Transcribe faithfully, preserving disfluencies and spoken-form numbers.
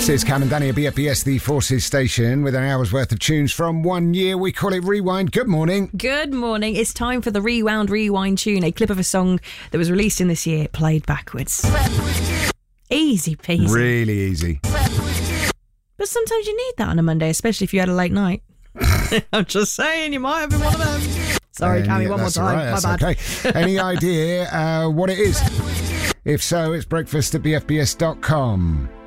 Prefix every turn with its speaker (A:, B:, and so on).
A: This is Cam and Danny at B F B S, the Forces station, with an hour's worth of tunes from one year. We call it Rewind. Good morning.
B: Good morning. It's time for the Rewound Rewind tune, a clip of a song that was released in this year, played backwards. Easy peasy.
A: Really easy.
B: But sometimes you need that on a Monday, especially if you had a late night. I'm just saying, you might have been one of them. Sorry, Cammy, one more time.
A: Right,
B: My bad.
A: Okay. Any idea uh, what it is? If so, it's breakfast at b f b s dot com.